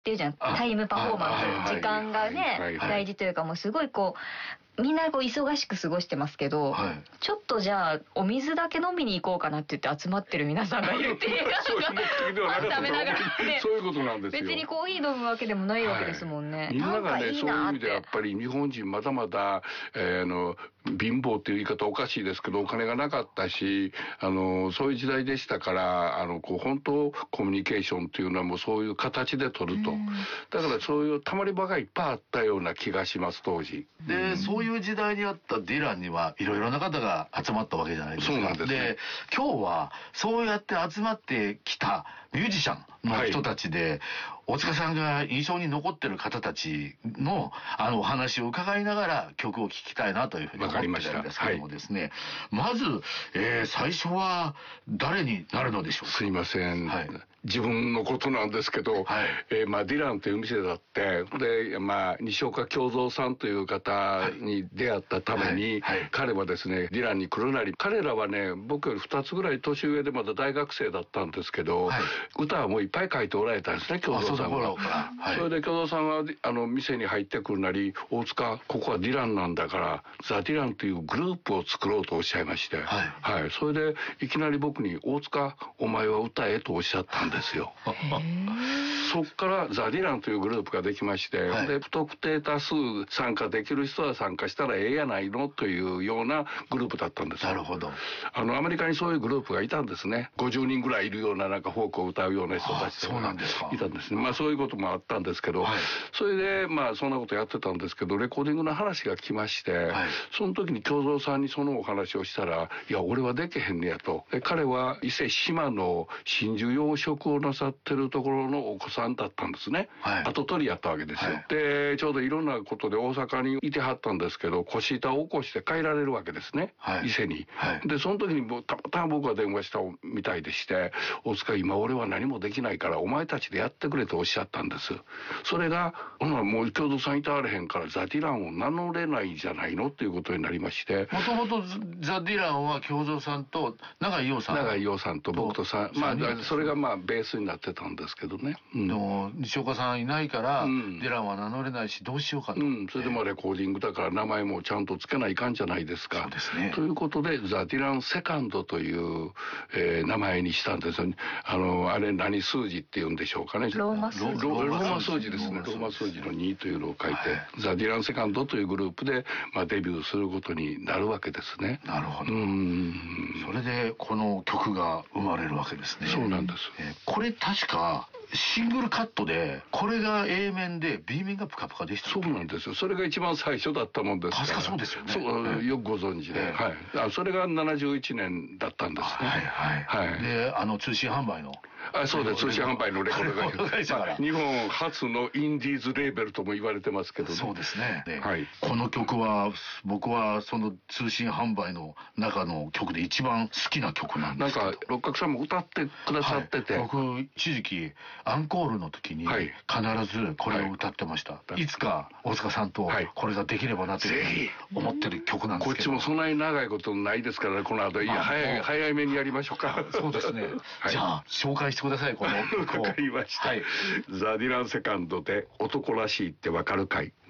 っていうじゃん、タイムパフォーマンス、時間がね大事というか、もうすごいこうみんなこう忙しく過ごしてますけど、ちょっとじゃあお水だけ飲みに行こうかなって言って集まってる皆さんがいるっていうか、 そういう目的ではなかったと思う。そういうことなんですよ。 別にコーヒー飲むわけでもないわけですもんね。 みんながね、そういう意味でやっぱり日本人まだまだ貧乏っていう言い方おかしいですけど、お金がなかったし、そういう時代でしたから、こう本当コミュニケーションっていうのはもうそういう形で取ると。だからそういうたまり場がいっぱいあったような気がします、当時。 で、そういう時代にあったディランにはいろいろな方が集まったわけじゃないですか。 そうなんですね。 で、今日はそうやって集まってきたミュージシャンの人たちで、大塚さんが印象に残ってる方たちのお話を伺いながら曲を聴きたいなというふうに思ってるんですけどもですね、まず、最初は誰になるのでしょうか。 すいません、自分のことなんですけど、ディランという店だって、で、西岡京三さんという方に出会ったために、彼はですね、ディランに来るなり、彼らはね、僕より2つぐらい年上でまだ大学生だったんですけど、歌はもういっぱい書いておられたんですね、京三さんは。それで京三さんは店に入ってくるなり、大塚、ここはディランなんだから、ザ・ディランというグループを作ろうとおっしゃいまして、それでいきなり僕に、大塚、お前は歌えとおっしゃったんですよ。そっからザ・ディランというグループができまして、で不特定多数参加できる人は参加したらええやないのというようなグループだったんです。 なるほど。 アメリカにそういうグループがいたんですね。50人ぐらいいるようななんかフォークを歌うような人たちがいたんですね。そういうこともあったんですけど、それでそんなことやってたんですけど、レコーディングの話が来まして、その時に京三さんにそのお話をしたら、いや俺はできへんねやと。で彼は伊勢志摩の真珠養殖をなさってるところのお子さんだったんですね。跡取りやったわけですよ。でちょうどいろんなことで大阪にいてはったんですけど、腰痛を起こして帰られるわけですね、伊勢に。でその時にたまたま僕が電話したみたいでして、大塚、今俺は何もできないからお前たちでやってくれとおっしゃったんです。それがもう京三さんいたわれへんからザ・ディランを名乗れないじゃないのっていうことになりまして、 もともとザ・ディランは京三さんと永井陽さんと僕とさん、それがベースになってたんですけどね。 でも西岡さんいないから、ディランは名乗れないしどうしようかと。 それでレコーディングだから名前もちゃんとつけないかんじゃないですか。 そうですね。 ということでザ・ディランセカンドという、名前にしたんですよね。あれ何数字っていうんでしょうかね。 ローマ数字ですね。ローマ数字の2というのを書いて、ザ・ディランセカンドというグループで、デビューすることになるわけですね。 なるほど。それでこの曲が生まれるわけですね。 そうなんです。 これ確かシングルカットで、これが A 面で B 面がプカプカでした。 そうなんですよ。それが一番最初だったもんですから。 確かそうですよね。 そう、よくご存知で、それが71年だったんですね。 で通信販売のそうです。通信販売のレコード会社日本初のインディーズレーベルとも言われてますけどね。 そうですね。この曲は僕はその通信販売の中の曲で一番好きな曲なんですけど。 なんか六角さんも歌ってくださってて、 僕一時期アンコールの時に必ずこれを歌ってました。いつか大塚さんとこれができればなと思ってる曲なんですけど。 こっちもそんなに長いことないですから、この後早いめにやりましょうか。 そうですね。じゃあ紹介してください、この曲を。 わかりました。ザ・ディランセカンドで男らしいってわかるかい。